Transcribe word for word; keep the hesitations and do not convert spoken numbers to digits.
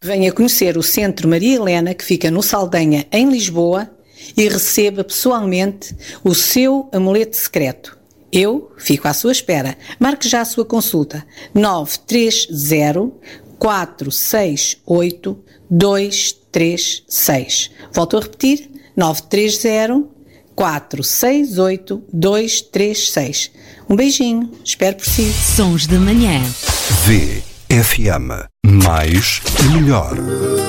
Venha conhecer o Centro Maria Helena, que fica no Saldanha, em Lisboa, e receba pessoalmente o seu amuleto secreto. Eu fico à sua espera. Marque já a sua consulta. nove três zero, quatro seis oito, dois três seis. Volto a repetir. nove três zero, quatro seis oito, dois três seis. Um beijinho. Espero por si. Sons da Manhã. V F M. Mais e melhor.